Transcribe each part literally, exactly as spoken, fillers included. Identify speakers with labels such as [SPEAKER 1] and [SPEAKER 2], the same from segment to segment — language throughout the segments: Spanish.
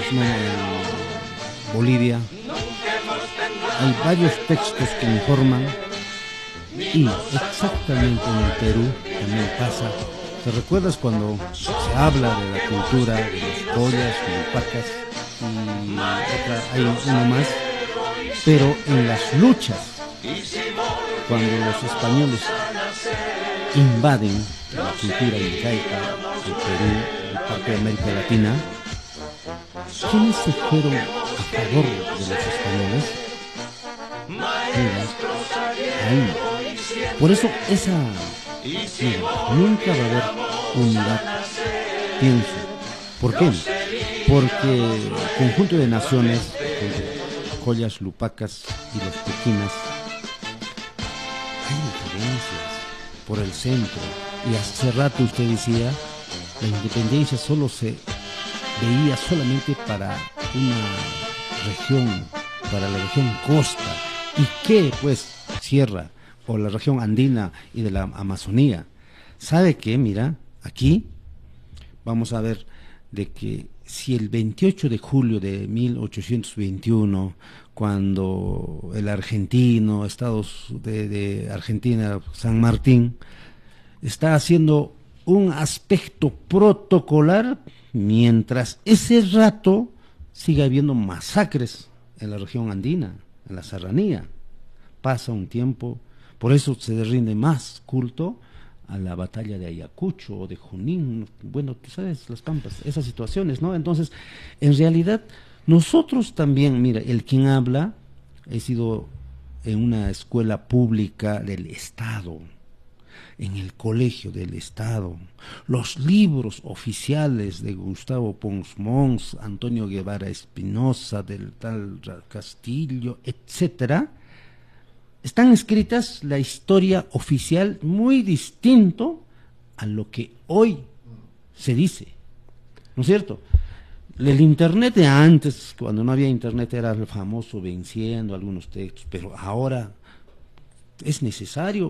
[SPEAKER 1] mismo en Bolivia hay varios textos que informan, y exactamente en el Perú también pasa. ¿Te recuerdas cuando se habla de la cultura de los collas, lupacas y otra, hay uno más? Pero en las luchas, cuando los españoles invaden la cultura incaica, el Perú, el parte de América Latina, ¿quiénes se fueron a favor de los españoles? Mira, ahí. Por eso esa, mira, nunca va a haber unidad, pienso. ¿Por qué? Porque el conjunto de naciones, collas, lupacas y los pequinas, hay diferencias por el centro. Y hace rato usted decía, la independencia solo se veía solamente para una región, para la región costa. ¿Y qué, pues, sierra o la región andina y de la Amazonía? ¿Sabe qué? Mira, aquí vamos a ver de que si el veintiocho de julio de mil ochocientos veintiuno, cuando el argentino, Estados de, de Argentina, San Martín, está haciendo un aspecto protocolar, mientras ese rato sigue habiendo masacres en la región andina, en la serranía. Pasa un tiempo, por eso se le rinde más culto a la batalla de Ayacucho o de Junín, bueno, tú sabes, las Pampas, esas situaciones, ¿no? Entonces, en realidad, nosotros también, mira, el quien habla, he sido en una escuela pública del Estado, en el colegio del Estado, los libros oficiales de Gustavo Pons Mons, Antonio Guevara Espinosa, del tal Castillo, etcétera, están escritas la historia oficial muy distinto a lo que hoy se dice, ¿no es cierto? El internet de antes, cuando no había internet, era el famoso venciendo algunos textos, pero ahora es necesario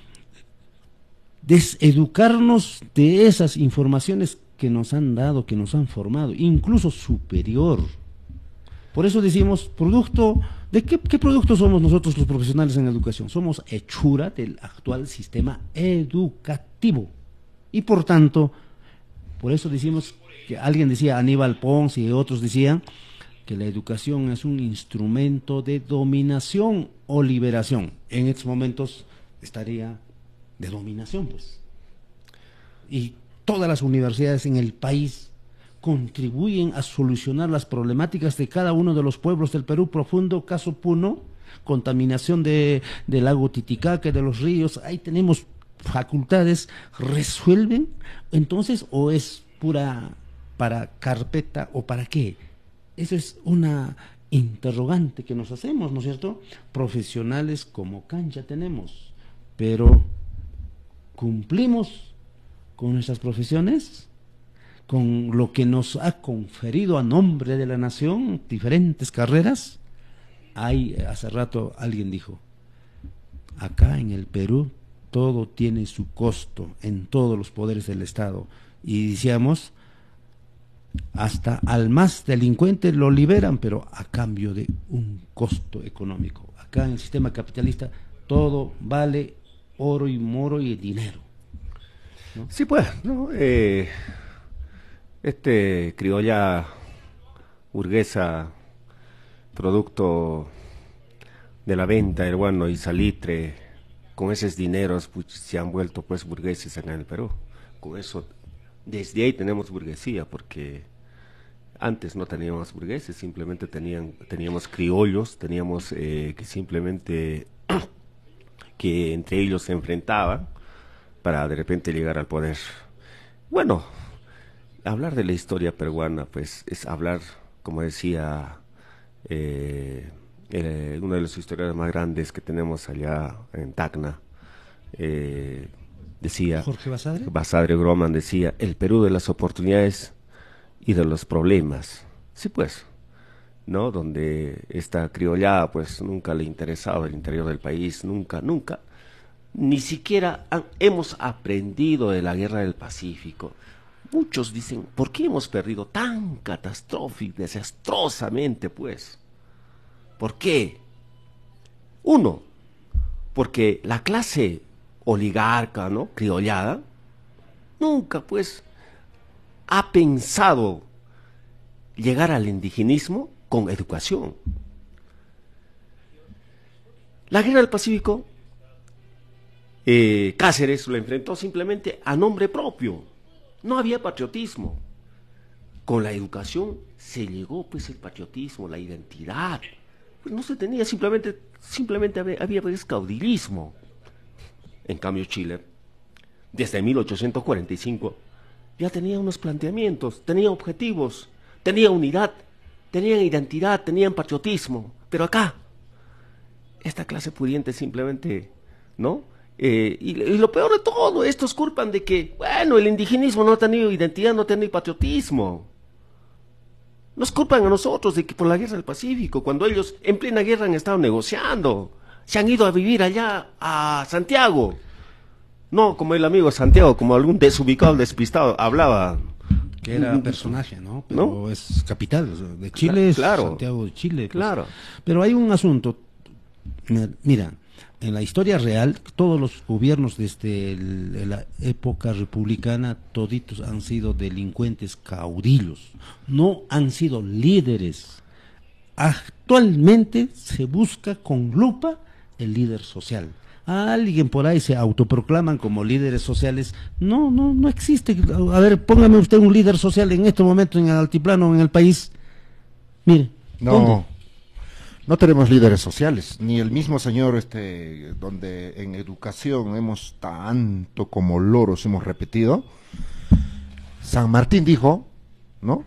[SPEAKER 1] deseducarnos de esas informaciones que nos han dado, que nos han formado, incluso superior. Por eso decimos, producto, ¿de qué, qué producto somos nosotros los profesionales en educación? Somos hechura del actual sistema educativo. Y por tanto, por eso decimos que alguien decía, Aníbal Pons y otros decían, que la educación es un instrumento de dominación o liberación. En estos momentos estaría de dominación, pues. Y todas las universidades en el país contribuyen a solucionar las problemáticas de cada uno de los pueblos del Perú profundo, caso Puno, contaminación de, del lago Titicaca, de los ríos, ahí tenemos facultades, resuelven, entonces, o es pura para carpeta o para qué. Eso es una interrogante que nos hacemos, ¿no es cierto? Profesionales como cancha tenemos, pero ¿cumplimos con nuestras profesiones? ¿Con lo que nos ha conferido a nombre de la nación diferentes carreras? Hay, hace rato alguien dijo, acá en el Perú todo tiene su costo en todos los poderes del Estado. Y decíamos, hasta al más delincuente lo liberan, pero a cambio de un costo económico. Acá en el sistema capitalista todo vale oro y moro y dinero, ¿no?
[SPEAKER 2] Sí, pues, ¿no? Eh, este criolla burguesa, producto de la venta del guano y salitre, con esos dineros pues, se han vuelto pues burgueses acá en el Perú. Con eso, desde ahí tenemos burguesía, porque antes no teníamos burgueses, simplemente tenían, teníamos criollos, teníamos eh, que simplemente que entre ellos se enfrentaban para de repente llegar al poder. Bueno, hablar de la historia peruana pues es hablar, como decía eh, eh, uno de los historiadores más grandes que tenemos allá en Tacna, eh, decía
[SPEAKER 1] Jorge Basadre.
[SPEAKER 2] Basadre Groman decía, el Perú de las oportunidades y de los problemas. Sí, pues, ¿no? Donde esta criollada pues nunca le interesaba el interior del país, nunca, nunca, ni siquiera han, hemos aprendido de la guerra del Pacífico. muchos dicen, ¿por qué hemos perdido tan catastrófica, desastrosamente, pues? ¿Por qué? Uno, porque la clase oligarca, ¿no?, criollada, nunca, pues, ha pensado llegar al indigenismo con educación. La guerra del Pacífico, eh, Cáceres lo enfrentó simplemente a nombre propio. No había patriotismo. Con la educación se llegó, pues, el patriotismo, la identidad. Pues no se tenía, simplemente, simplemente había, había pues, caudillismo. En cambio, Chile, desde mil ochocientos cuarenta y cinco, ya tenía unos planteamientos, tenía objetivos, tenía unidad, tenían identidad, tenían patriotismo. Pero acá, esta clase pudiente simplemente, ¿no? Eh, y, y lo peor de todo, estos culpan de que, bueno, el indigenismo no ha tenido identidad, no ha tenido patriotismo. Nos culpan a nosotros de que por la guerra del Pacífico, cuando ellos en plena guerra han estado negociando, se han ido a vivir allá a Santiago. No como el amigo Santiago, como algún desubicado, despistado, hablaba.
[SPEAKER 1] Que era personaje, ¿no? Pero
[SPEAKER 2] ¿no?
[SPEAKER 1] es capital, de Chile es
[SPEAKER 2] claro,
[SPEAKER 1] Santiago de Chile. Pues.
[SPEAKER 2] Claro.
[SPEAKER 1] Pero hay un asunto, mira, en la historia real, todos los gobiernos desde el, la época republicana, toditos han sido delincuentes caudillos, no han sido líderes. Actualmente se busca con lupa el líder social. Alguien por ahí se autoproclaman como líderes sociales. No, no, no existe. A ver, póngame usted un líder social en este momento en el altiplano, en el país. Mire,
[SPEAKER 3] no,
[SPEAKER 1] ¿dónde?
[SPEAKER 3] No tenemos líderes sociales, ni el mismo señor este, donde en educación hemos tanto como loros hemos repetido. San Martín dijo, ¿no?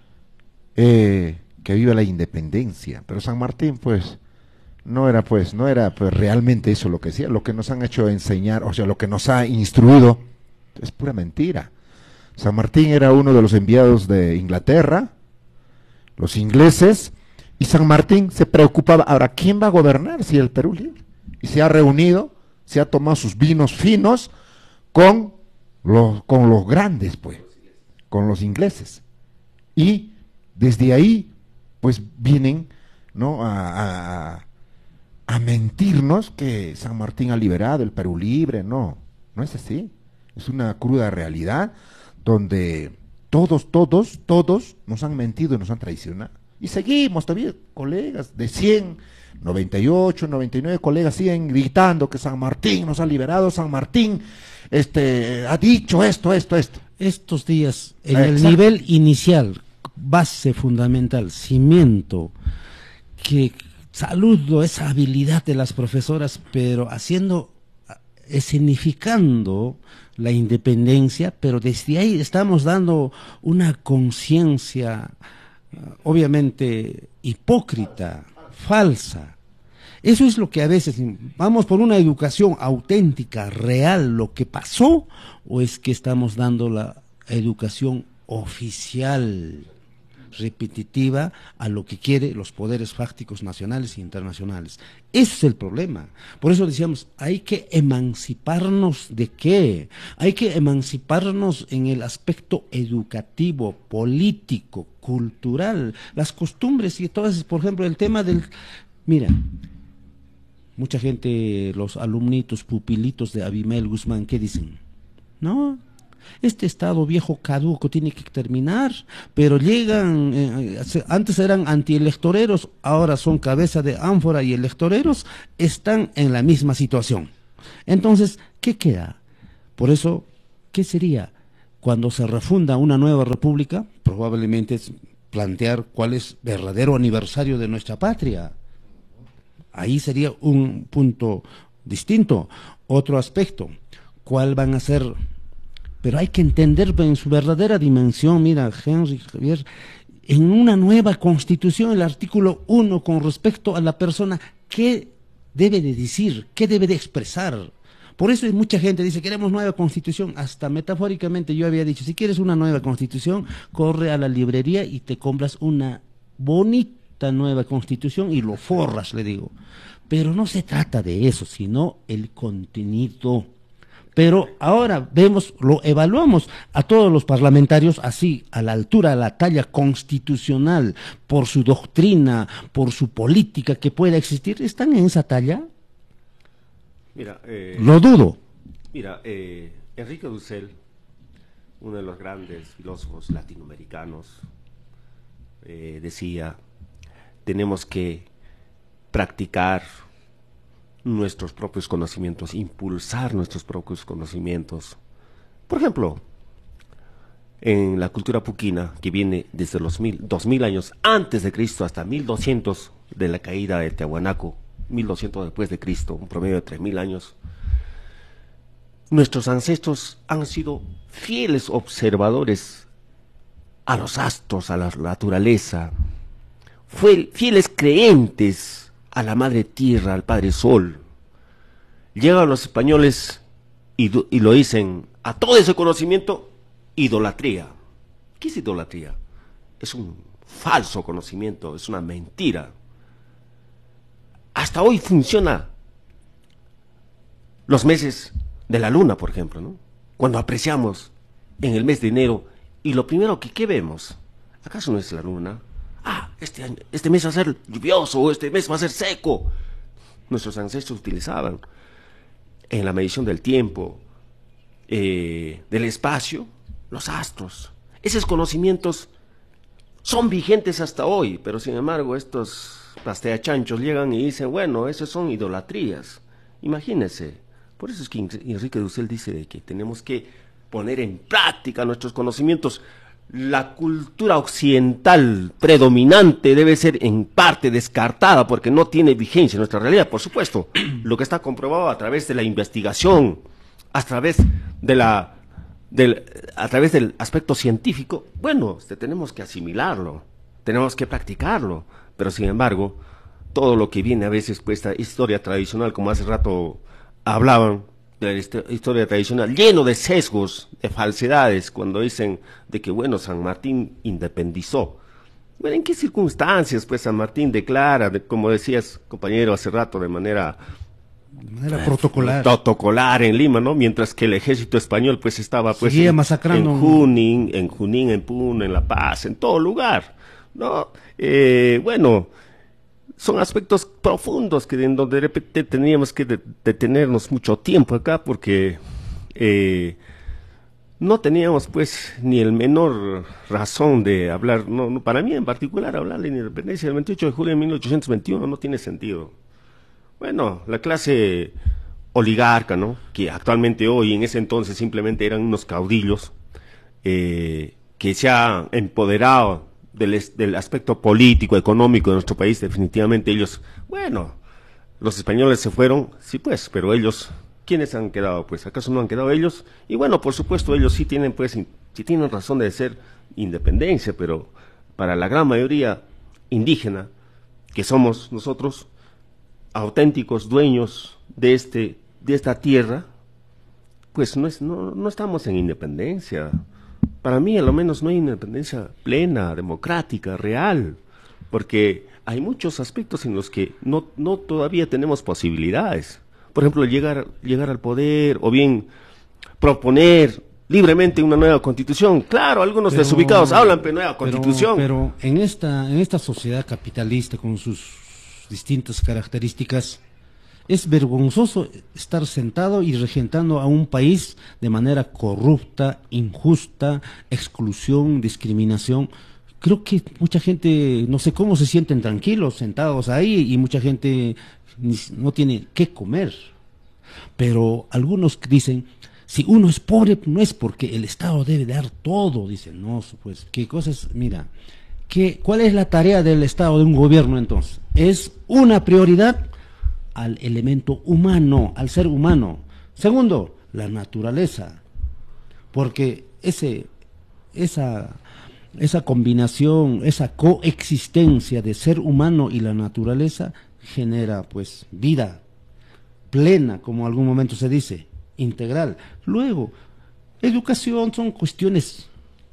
[SPEAKER 3] Eh, que viva la independencia, pero San Martín, pues, no era pues, no era pues realmente eso lo que decía. Lo que nos han hecho enseñar, o sea, lo que nos ha instruido, es pura mentira. San Martín era uno de los enviados de Inglaterra, los ingleses, y San Martín se preocupaba, ahora, ¿quién va a gobernar si el Perú libre? Y se ha reunido, se ha tomado sus vinos finos con los, con los grandes, pues, con los ingleses. Y desde ahí, pues, vienen, ¿no?, a, a, a mentirnos que San Martín ha liberado el Perú libre. No, no es así. Es una cruda realidad donde todos, todos, todos nos han mentido y nos han traicionado. Y seguimos todavía, colegas, de cien, noventa y ocho, noventa y nueve colegas siguen gritando que San Martín nos ha liberado, San Martín este, ha dicho esto, esto, esto.
[SPEAKER 1] Estos días, en
[SPEAKER 3] Exacto.
[SPEAKER 1] el nivel inicial, base fundamental, cimiento, que saludo esa habilidad de las profesoras, pero haciendo, escenificando la independencia, pero desde ahí estamos dando una conciencia obviamente hipócrita, falsa. Eso es lo que a veces, vamos por una educación auténtica, real, lo que pasó, o es que estamos dando la educación oficial, repetitiva, a lo que quieren los poderes fácticos nacionales e internacionales. Ese es el problema. Por eso decíamos, hay que emanciparnos ¿de qué? Hay que emanciparnos en el aspecto educativo, político, cultural, las costumbres y todas, por ejemplo, el tema del... Mira, mucha gente, los alumnitos, pupilitos de Abimael Guzmán, ¿qué dicen? No, este estado viejo caduco tiene que terminar, pero llegan, eh, antes eran antielectoreros, ahora son cabeza de ánfora y electoreros, están en la misma situación. Entonces, ¿qué queda? Por eso, ¿qué sería? Cuando se refunda una nueva república, probablemente es plantear cuál es el verdadero aniversario de nuestra patria. Ahí sería un punto distinto. Otro aspecto, ¿cuál van a ser? Pero hay que entender en su verdadera dimensión. Mira, Henry, Javier, en una nueva constitución, el artículo uno, con respecto a la persona, ¿qué debe de decir? ¿Qué debe de expresar? Por eso mucha gente dice, queremos nueva constitución. Hasta metafóricamente yo había dicho, si quieres una nueva constitución, corre a la librería y te compras una bonita nueva constitución y lo forras, le digo. Pero no se trata de eso, sino el contenido. Pero ahora vemos, lo evaluamos a todos los parlamentarios así, a la altura, a la talla constitucional, por su doctrina, por su política que pueda existir, ¿están en esa talla?
[SPEAKER 2] Mira, eh,
[SPEAKER 1] lo dudo.
[SPEAKER 2] Mira, eh, Enrique Dussel, uno de los grandes filósofos latinoamericanos, eh, decía, tenemos que practicar nuestros propios conocimientos, impulsar nuestros propios conocimientos. Por ejemplo, en la cultura puquina, que viene desde los mil, dos mil años antes de Cristo hasta mil doscientos de la caída de Tiahuanaco, mil doscientos después de Cristo, un promedio de tres mil años, nuestros ancestros han sido fieles observadores a los astros, a la naturaleza, fue, fieles creyentes a la madre tierra, al padre sol. Llegan los españoles y, y lo dicen, a todo ese conocimiento, idolatría. ¿Qué es idolatría? Es un falso conocimiento, es una mentira. Hasta hoy funciona los meses de la luna, por ejemplo, ¿no? Cuando apreciamos en el mes de enero, y lo primero que ¿qué vemos? ¿Acaso no es la luna? Ah, este, año, este mes va a ser lluvioso, o este mes va a ser seco. Nuestros ancestros utilizaban en la medición del tiempo, eh, del espacio, los astros. Esos conocimientos son vigentes hasta hoy, pero sin embargo estos pasteachanchos llegan y dicen, bueno, esas son idolatrías. Imagínense, por eso es que Enrique Dussel dice que tenemos que poner en práctica nuestros conocimientos. La cultura occidental predominante debe ser en parte descartada porque no tiene vigencia en nuestra realidad, por supuesto. Lo que está comprobado a través de la investigación, a través de la, del, a través del aspecto científico, bueno, este, tenemos que asimilarlo, tenemos que practicarlo, pero sin embargo, todo lo que viene a veces, pues, esta historia tradicional, como hace rato hablaban, de la historia tradicional, lleno de sesgos, de falsedades, cuando dicen de que, bueno, San Martín independizó. Bueno, ¿en qué circunstancias, pues, San Martín declara, de, como decías, compañero, hace rato, de manera...
[SPEAKER 1] De manera eh, protocolar.
[SPEAKER 2] Protocolar en Lima, ¿no? Mientras que el ejército español, pues, estaba, pues,
[SPEAKER 1] Seguía
[SPEAKER 2] en,
[SPEAKER 1] masacrando.
[SPEAKER 2] en Junín, en Junín, en Puno, en La Paz, en todo lugar, ¿no? Eh, bueno... Son aspectos profundos que en donde de repente teníamos que de, detenernos mucho tiempo acá porque eh, no teníamos pues ni el menor razón de hablar, no, no, para mí en particular hablar de la independencia del veintiocho de julio de mil ochocientos veintiuno no tiene sentido. Bueno, la clase oligarca, ¿no? Que actualmente hoy, en ese entonces simplemente eran unos caudillos eh, que se ha empoderado Del, del aspecto político, económico de nuestro país, definitivamente ellos, bueno, los españoles se fueron, sí pues, pero ellos, ¿quiénes han quedado? Pues, ¿acaso no han quedado ellos? Y bueno, por supuesto, ellos sí tienen, pues, in, sí tienen razón de ser independencia, pero para la gran mayoría indígena, que somos nosotros, auténticos dueños de este, de esta tierra, pues no es, no, no estamos en independencia. Para mí, a lo menos, no hay independencia plena, democrática, real, porque hay muchos aspectos en los que no, no todavía tenemos posibilidades. Por ejemplo, llegar, llegar al poder, o bien proponer libremente una nueva constitución. Claro, algunos pero, desubicados hablan de nueva constitución.
[SPEAKER 1] Pero, pero en esta, en esta sociedad capitalista, con sus distintas características, es vergonzoso estar sentado y regentando a un país de manera corrupta, injusta, exclusión, discriminación. Creo que mucha gente, no sé cómo se sienten tranquilos sentados ahí y mucha gente no tiene qué comer. Pero algunos dicen, si uno es pobre no es porque el Estado debe dar todo. Dicen, no, pues, ¿qué cosas? Mira, ¿qué, ¿cuál es la tarea del Estado, de un gobierno entonces? Es una prioridad al elemento humano, al ser humano. Segundo, la naturaleza, porque ese, esa, esa combinación, esa coexistencia de ser humano y la naturaleza genera pues vida plena, como algún momento se dice, integral. Luego, educación son cuestiones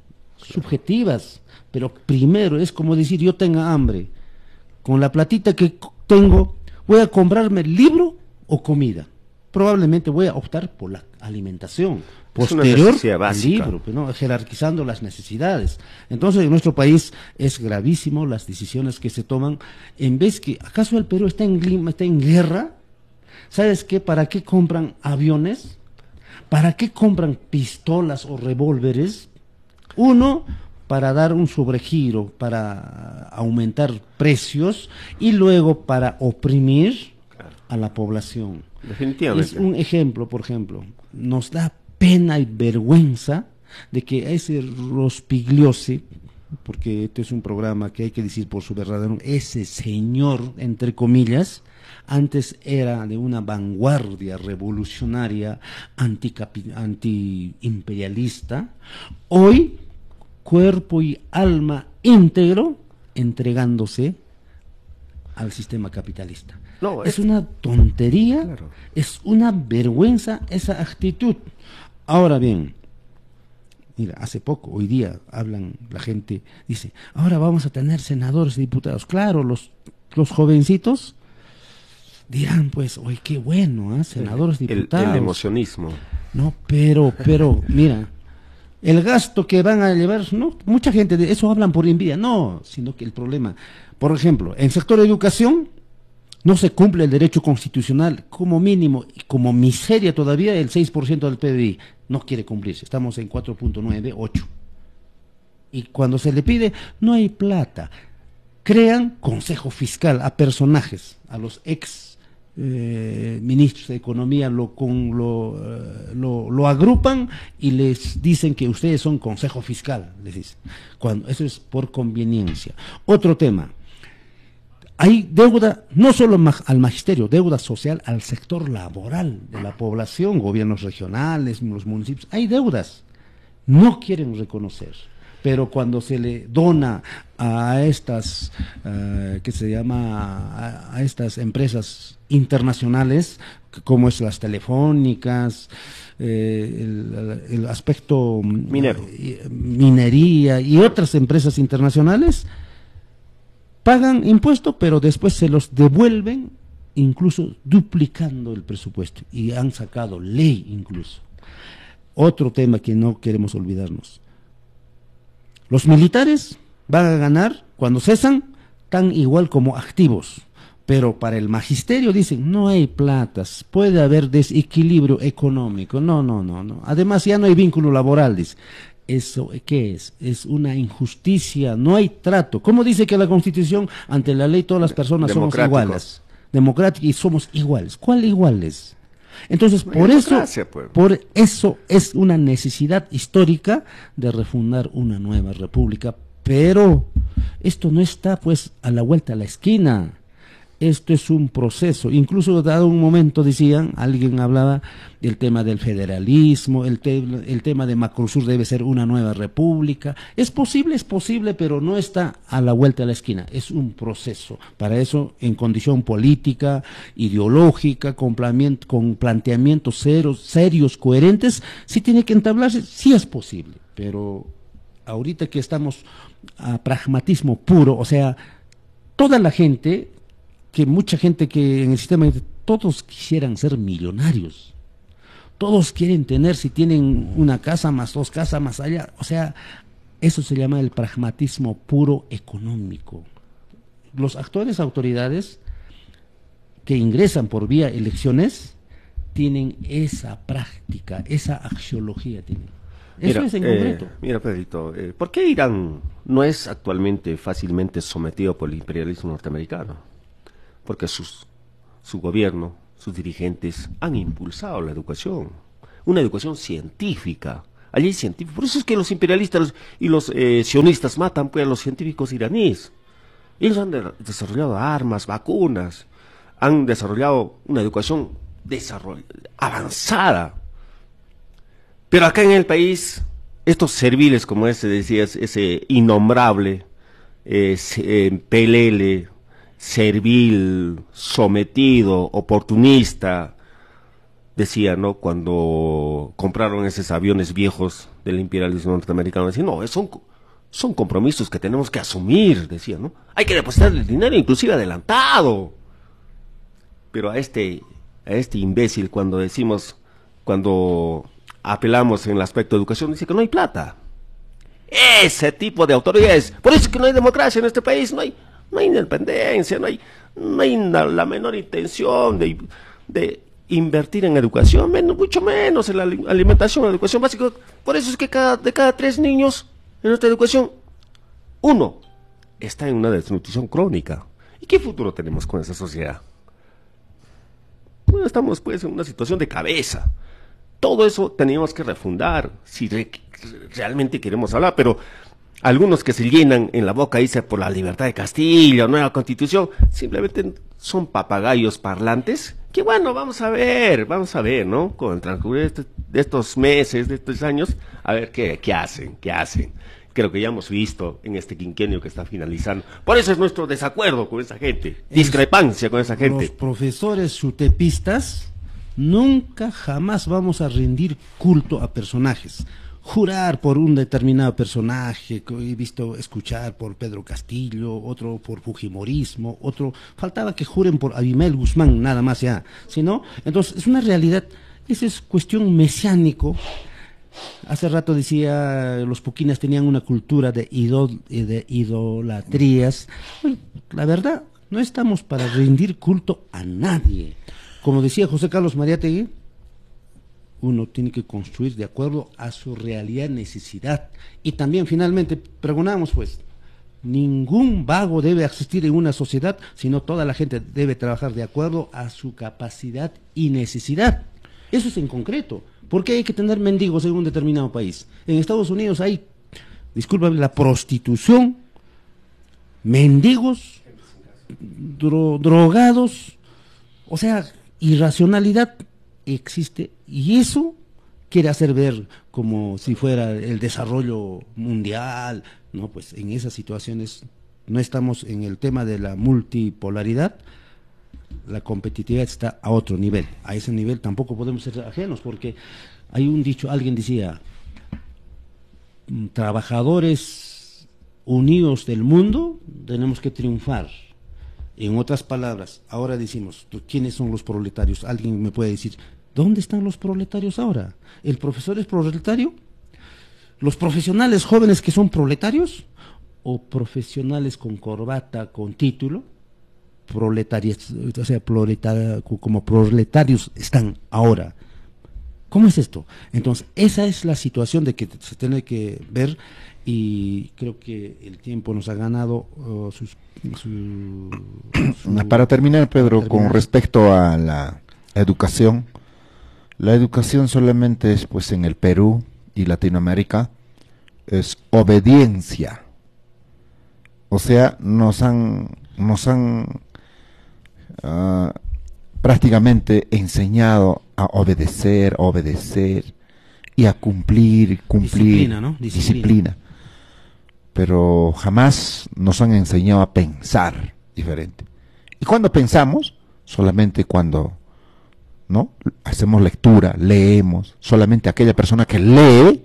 [SPEAKER 1] subjetivas, pero primero es como decir, yo tenga hambre, con la platita que tengo, ¿voy a comprarme libro o comida? probablemente voy a optar por la alimentación.
[SPEAKER 2] Es una
[SPEAKER 1] Posterior
[SPEAKER 2] necesidad
[SPEAKER 1] al
[SPEAKER 2] básica.
[SPEAKER 1] libro, pues, ¿no? Jerarquizando las necesidades. Entonces, en nuestro país es gravísimo las decisiones que se toman. En vez que, ¿acaso el Perú está en, clima- está en guerra? ¿Sabes qué? ¿Para qué compran aviones? ¿Para qué compran pistolas o revólveres? Uno, para dar un sobregiro, para aumentar precios, y luego para oprimir a la población.
[SPEAKER 2] Definitivamente.
[SPEAKER 1] Es un ejemplo, por ejemplo, nos da pena y vergüenza de que ese Rospigliosi, porque este es un programa que hay que decir por su verdadero, ese señor, entre comillas, antes era de una vanguardia revolucionaria anticapi- antiimperialista, hoy cuerpo y alma íntegro entregándose al sistema capitalista.
[SPEAKER 2] No,
[SPEAKER 1] es
[SPEAKER 2] es-
[SPEAKER 1] una tontería,
[SPEAKER 2] Claro.
[SPEAKER 1] es una vergüenza esa actitud. Ahora bien, mira, hace poco, hoy día, hablan, la gente dice, ahora vamos a tener senadores y diputados. Claro, los, los jovencitos dirán, pues, oye, qué bueno, ¿ah? Senadores,
[SPEAKER 2] el,
[SPEAKER 1] diputados.
[SPEAKER 2] el emocionismo.
[SPEAKER 1] No, pero, pero, mira, el gasto que van a llevar, no, mucha gente de eso hablan por envidia, no, sino que el problema, por ejemplo, en el sector de educación no se cumple el derecho constitucional, como mínimo, y como miseria todavía, el seis por ciento del P B I no quiere cumplirse, estamos en cuatro punto nueve, ocho. Y cuando se le pide, no hay plata. Crean consejo fiscal a personajes, a los ex eh, ministros de Economía, lo, con, lo, eh, lo, lo agrupan y les dicen que ustedes son consejo fiscal, les dicen. Cuando, eso es por conveniencia. Otro tema. Hay deuda no solo ma- al magisterio, deuda social al sector laboral de la población, gobiernos regionales, los municipios. Hay deudas, no quieren reconocer. Pero cuando se le dona a estas, eh, que se llama, a, a estas empresas internacionales, como es las telefónicas, eh, el, el aspecto
[SPEAKER 2] Minero.
[SPEAKER 1] eh, minería y otras empresas internacionales, pagan impuestos, pero después se los devuelven, incluso duplicando el presupuesto, y han sacado ley incluso. Otro tema que no queremos olvidarnos. Los militares van a ganar, cuando cesan, tan igual como activos, pero para el magisterio dicen, no hay platas, puede haber desequilibrio económico, no, no, no, no. Además ya no hay vínculo laboral, dice. ¿Eso qué es? Es una injusticia, no hay trato. ¿Cómo dice que la Constitución, ante la ley todas las personas somos
[SPEAKER 2] Democrático.
[SPEAKER 1] iguales? Democrática y somos iguales. ¿Cuál iguales? Entonces,
[SPEAKER 2] No hay
[SPEAKER 1] por eso,
[SPEAKER 2] democracia, pues.
[SPEAKER 1] por eso es una necesidad histórica de refundar una nueva república, pero esto no está pues a la vuelta a la esquina. Esto es un proceso. Incluso dado un momento decían, alguien hablaba del tema del federalismo, el, te el tema de Macrosur debe ser una nueva república. Es posible, es posible, pero no está a la vuelta de la esquina. Es un proceso. Para eso, en condición política, ideológica, con, con planteamientos serios, serios, coherentes, sí tiene que entablarse, sí es posible. Pero ahorita que estamos a pragmatismo puro, o sea, toda la gente, que mucha gente que en el sistema, todos quisieran ser millonarios, todos quieren tener, si tienen una casa más dos casas más allá, o sea, eso se llama el pragmatismo puro económico. Los actuales autoridades que ingresan por vía elecciones tienen esa práctica, esa axiología tienen. Eso
[SPEAKER 2] Mira,
[SPEAKER 1] es en
[SPEAKER 2] eh,
[SPEAKER 1] concreto.
[SPEAKER 2] mira, Pedrito, eh, ¿por qué Irán no es actualmente fácilmente sometido por el imperialismo norteamericano? Porque sus, su gobierno, sus dirigentes han impulsado la educación, una educación científica. Allí hay científicos, por eso es que los imperialistas y los eh, sionistas matan pues a los científicos iraníes. Ellos han de, desarrollado armas, vacunas, han desarrollado una educación desarroll, avanzada. Pero acá en el país, estos serviles, como ese decías, ese innombrable, eh, eh, pelele, servil, sometido, oportunista, decía, ¿no? Cuando compraron esos aviones viejos del imperialismo norteamericano, decían, no, son, son compromisos que tenemos que asumir, decía, ¿no? Hay que depositar el dinero inclusive adelantado. Pero a este a este imbécil cuando decimos, cuando apelamos en el aspecto de educación, dice que no hay plata. Ese tipo de autoridades, por eso es que no hay democracia en este país, no hay, no hay independencia, no hay, no hay la, la menor intención de, de invertir en educación, menos, mucho menos en la alimentación, en la educación básica. Por eso es que cada, de cada tres niños en nuestra educación, uno está en una desnutrición crónica. ¿Y qué futuro tenemos con esa sociedad? Bueno, estamos pues en una situación de cabeza. Todo eso teníamos que refundar, si re realmente queremos hablar, pero algunos que se llenan en la boca, dice, por la libertad de Castilla, nueva constitución, simplemente son papagayos parlantes, que bueno, vamos a ver, vamos a ver, ¿no? Con el transcurrir de, este, de estos meses, de estos años, a ver qué, qué hacen, qué hacen. Creo que ya hemos visto en este quinquenio que está finalizando. Por eso es nuestro desacuerdo con esa gente, discrepancia con esa gente.
[SPEAKER 1] Los profesores chutepistas nunca jamás vamos a rendir culto a personajes. Jurar por un determinado personaje, que he visto escuchar por Pedro Castillo, otro por Fujimorismo, otro, faltaba que juren por Abimael Guzmán, nada más ya, ¿sí no? Entonces, es una realidad, esa es cuestión mesiánico. Hace rato decía, los puquinas tenían una cultura de, idol, de idolatrías. Bueno, la verdad, no estamos para rendir culto a nadie. Como decía José Carlos Mariátegui, uno tiene que construir de acuerdo a su realidad, necesidad. Y también, finalmente, pregonamos, pues, ningún vago debe existir en una sociedad, sino toda la gente debe trabajar de acuerdo a su capacidad y necesidad. Eso es en concreto. ¿Por qué hay que tener mendigos en un determinado país? En Estados Unidos hay, discúlpame, la prostitución, mendigos, dro drogados, o sea, irracionalidad existe, y eso quiere hacer ver como si fuera el desarrollo mundial. No, pues en esas situaciones no estamos en el tema de la multipolaridad. La competitividad está a otro nivel. A ese nivel tampoco podemos ser ajenos, porque hay un dicho, alguien decía, trabajadores unidos del mundo, tenemos que triunfar. En otras palabras, ahora decimos, ¿quiénes son los proletarios? Alguien me puede decir, ¿dónde están los proletarios ahora? ¿El profesor es proletario? ¿Los profesionales jóvenes que son proletarios? ¿O profesionales con corbata, con título? Proletarios, o sea, proletar, como proletarios están ahora. ¿Cómo es esto? Entonces, esa es la situación de que se tiene que ver, y creo que el tiempo nos ha ganado uh, sus, su, su,
[SPEAKER 3] para terminar, Pedro,
[SPEAKER 1] para terminar.
[SPEAKER 3] Con respecto a la educación, la educación solamente es, pues, en el Perú y Latinoamérica, es obediencia. O sea, nos han, nos han uh, prácticamente enseñado a obedecer, obedecer y a cumplir, cumplir,
[SPEAKER 1] disciplina, ¿no? Disciplina.
[SPEAKER 3] disciplina. Pero jamás nos han enseñado a pensar diferente. Y cuando pensamos, solamente cuando, ¿no?, hacemos lectura, leemos, solamente aquella persona que lee,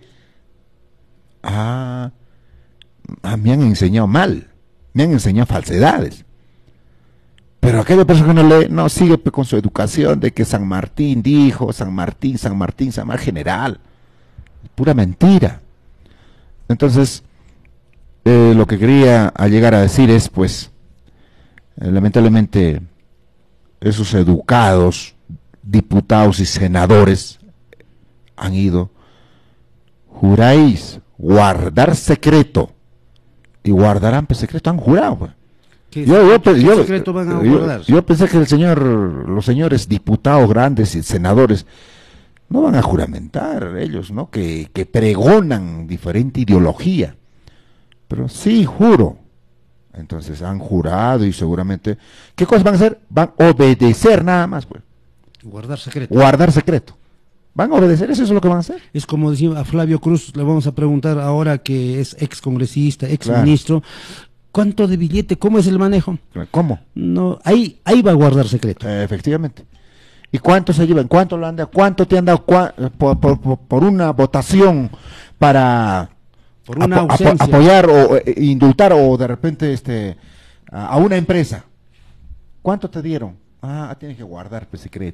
[SPEAKER 3] ah, ah, me han enseñado mal, me han enseñado falsedades. Pero aquella persona que no lee, no, sigue con su educación de que San Martín dijo, San Martín, San Martín, San Martín general. Pura mentira. Entonces, eh, lo que quería llegar a decir es, pues, eh, lamentablemente, esos educados, diputados y senadores han ido, juráis guardar secreto, y guardarán pues, secreto, han jurado, pues.
[SPEAKER 1] ¿Qué,
[SPEAKER 3] yo, yo,
[SPEAKER 1] ¿qué
[SPEAKER 3] yo,
[SPEAKER 1] secreto van a
[SPEAKER 3] yo,
[SPEAKER 1] guardar?
[SPEAKER 3] yo pensé que el señor, los señores diputados grandes y senadores no van a juramentar ellos, ¿no? Que, que pregonan diferente ideología. Pero sí, juro. Entonces han jurado y seguramente, ¿qué cosas van a hacer? Van a obedecer nada más, pues.
[SPEAKER 1] Guardar secreto.
[SPEAKER 3] Guardar secreto. Van a obedecer, eso es lo que van a hacer.
[SPEAKER 1] Es como decía a Flavio Cruz, le vamos a preguntar ahora que es ex congresista, ex
[SPEAKER 3] Claro.
[SPEAKER 1] ministro, ¿cuánto de billete? ¿Cómo es el manejo?
[SPEAKER 3] ¿Cómo?
[SPEAKER 1] No, ahí, ahí va a guardar secreto.
[SPEAKER 3] Eh, efectivamente. ¿Y cuánto se llevan? ¿Cuánto lo han dado? ¿Cuánto te han dado cua- por, por, por, por una votación para
[SPEAKER 1] Por una
[SPEAKER 3] apo-
[SPEAKER 1] ausencia.
[SPEAKER 3] apo- apoyar o eh, indultar o de repente este a, a una empresa? ¿Cuánto te dieron? Ah, tienes que guardar pues, secreto.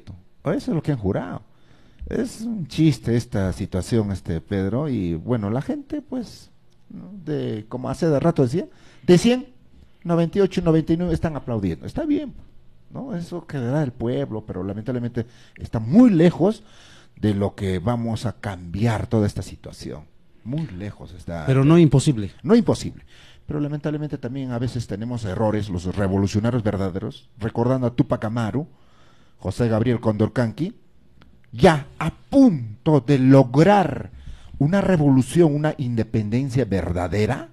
[SPEAKER 3] Eso es lo que han jurado. Es un chiste esta situación, este Pedro, y bueno, la gente, pues, ¿no? de como hace de rato decía, de cien, noventa y ocho, noventa y nueve están aplaudiendo. Está bien, ¿no? Eso quedará del pueblo, pero lamentablemente está muy lejos de lo que vamos a cambiar toda esta situación. Muy lejos está.
[SPEAKER 1] Pero no imposible.
[SPEAKER 3] No imposible. Pero lamentablemente también a veces tenemos errores, los revolucionarios verdaderos, recordando a Tupac Amaru, José Gabriel Condorcanqui, ya a punto de lograr una revolución, una independencia verdadera,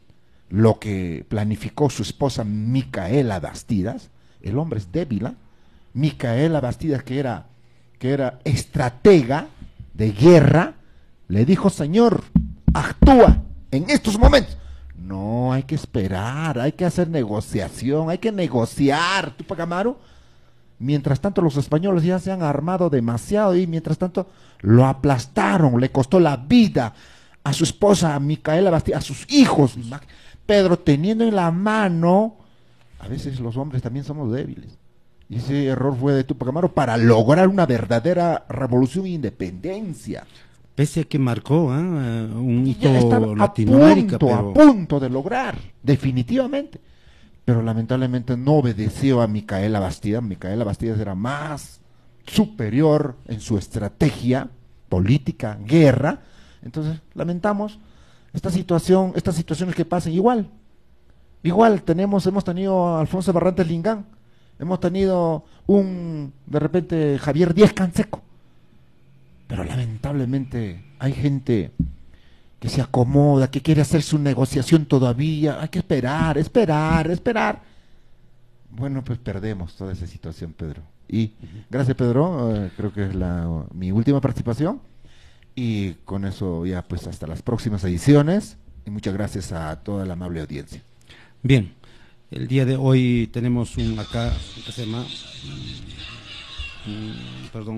[SPEAKER 3] lo que planificó su esposa Micaela Bastidas. El hombre es débil, ¿eh? Micaela Bastidas, que era, que era estratega de guerra, le dijo: señor, actúa en estos momentos. No, hay que esperar, hay que hacer negociación, hay que negociar, Tupac Amaru. Mientras tanto los españoles ya se han armado demasiado y mientras tanto lo aplastaron, le costó la vida a su esposa, a Micaela Bastidas, a sus hijos. Pedro, teniendo en la mano, a veces los hombres también somos débiles. Y ese error fue de Tupac Amaru para lograr una verdadera revolución e independencia.
[SPEAKER 1] Pese a que marcó ¿eh? un hito
[SPEAKER 3] en
[SPEAKER 1] Latinoamérica.
[SPEAKER 3] A punto,
[SPEAKER 1] pero...
[SPEAKER 3] a punto de lograr, definitivamente. Pero lamentablemente no obedeció a Micaela Bastidas. Micaela Bastidas era más superior en su estrategia política, guerra. Entonces, lamentamos esta situación, estas situaciones que pasan igual. Igual tenemos, hemos tenido a Alfonso Barrantes Lingán, hemos tenido un, de repente, Javier Díaz Canseco. Pero lamentablemente hay gente que se acomoda, que quiere hacer su negociación todavía. Hay que esperar, esperar, esperar. Bueno, pues perdemos toda esa situación, Pedro. Y gracias, Pedro, eh, creo que es la, mi última participación. Y con eso ya pues hasta las próximas ediciones. Y muchas gracias a toda la amable audiencia.
[SPEAKER 1] Bien, el día de hoy tenemos un acá, ¿qué se llama? Mm, perdón.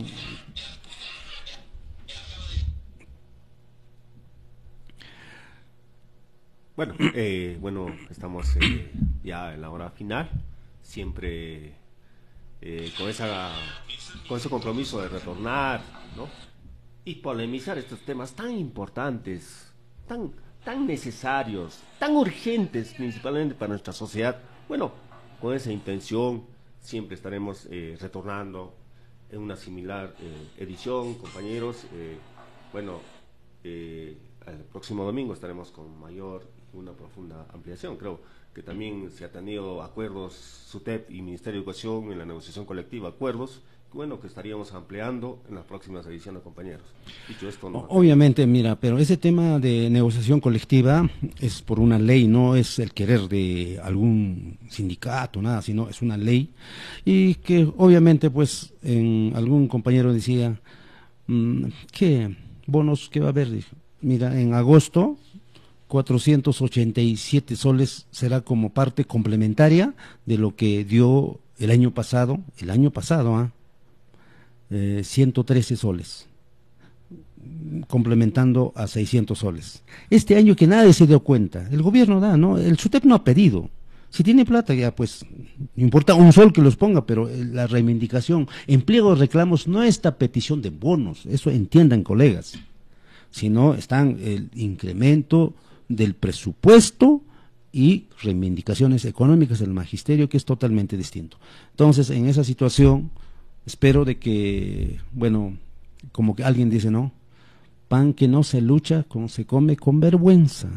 [SPEAKER 2] Bueno, eh, bueno, estamos eh, ya en la hora final, siempre eh, con esa, con ese compromiso de retornar, ¿no? Y polemizar estos temas tan importantes, tan, tan necesarios, tan urgentes, principalmente para nuestra sociedad. Bueno, con esa intención siempre estaremos eh, retornando en una similar eh, edición, compañeros. Eh, bueno, eh, el próximo domingo estaremos con mayor una profunda ampliación. Creo que también se han tenido acuerdos SUTEP y Ministerio de Educación en la negociación colectiva, acuerdos, bueno, que estaríamos ampliando en las próximas ediciones, compañeros. Dicho esto, no.
[SPEAKER 1] Obviamente, mira, pero ese tema de negociación colectiva es por una ley, no es el querer de algún sindicato, nada, sino es una ley, y que obviamente, pues, en algún compañero decía, mmm, ¿qué bonos que va a haber? Dije, mira, en agosto cuatrocientos ochenta y siete soles será como parte complementaria de lo que dio el año pasado, el año pasado, ¿ah? eh, ciento trece soles, complementando a seiscientos soles. Este año que nadie se dio cuenta, el gobierno da, ¿no? El SUTEP no ha pedido. Si tiene plata ya, pues, no importa un sol que los ponga, pero la reivindicación, en pliego de reclamos, no esta petición de bonos, eso entiendan, colegas, sino están el incremento del presupuesto y reivindicaciones económicas del magisterio, que es totalmente distinto. Entonces, en esa situación, espero de que, bueno, como que alguien dice, ¿no? Pan que no se lucha, como se come con vergüenza.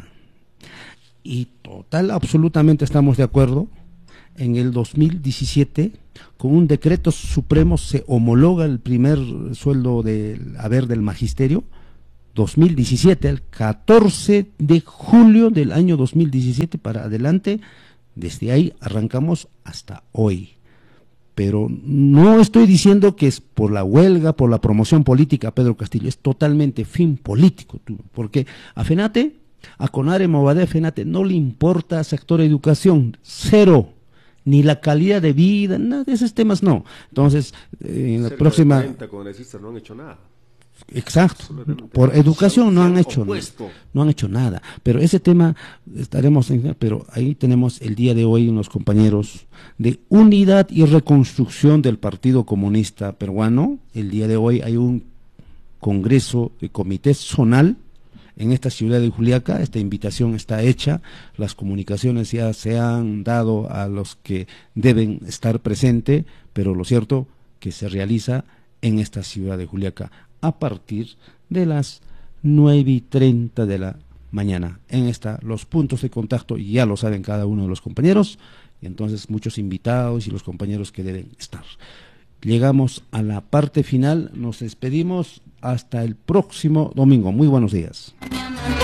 [SPEAKER 1] Y total, absolutamente estamos de acuerdo. En el dos mil diecisiete, con un decreto supremo, se homologa el primer sueldo del haber del magisterio, dos mil diecisiete, el catorce de julio del año dos mil diecisiete para adelante, desde ahí arrancamos hasta hoy. Pero no estoy diciendo que es por la huelga, por la promoción política, Pedro Castillo, es totalmente fin político, porque a FENATE, a CONARE, Movadef, FENATE, no le importa sector educación, cero, ni la calidad de vida, nada de esos temas no. Entonces, eh, en la
[SPEAKER 2] Cerca
[SPEAKER 1] próxima...
[SPEAKER 2] de cuarenta congresistas no han hecho nada.
[SPEAKER 1] Exacto. Por educación no han hecho no han hecho nada. Pero ese tema estaremos en, pero ahí tenemos el día de hoy unos compañeros de unidad y reconstrucción del Partido Comunista Peruano. El día de hoy hay un congreso de comité zonal en esta ciudad de Juliaca. Esta invitación está hecha, las comunicaciones ya se han dado a los que deben estar presentes, pero lo cierto que se realiza en esta ciudad de Juliaca a partir de las nueve y treinta de la mañana. En esta, los puntos de contacto ya lo saben cada uno de los compañeros, y entonces muchos invitados y los compañeros que deben estar. Llegamos a la parte final, nos despedimos hasta el próximo domingo. Muy buenos días.